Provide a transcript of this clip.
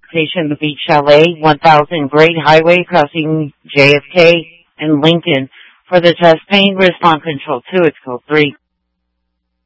Station, the Beach Chalet, 1000 Great Highway, crossing JFK and Lincoln. For the test, pain response control 2, it's code 3.